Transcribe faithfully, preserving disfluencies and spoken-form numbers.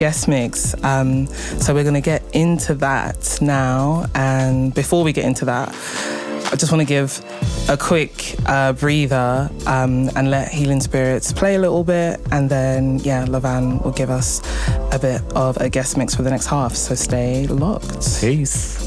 guest mix. Um, so we're going to get into that now. And before we get into that, I just want to give a quick uh, breather um, and let Healing Spirits play a little bit. And then, yeah, Levan will give us a bit of a guest mix for the next half. So stay locked. Peace.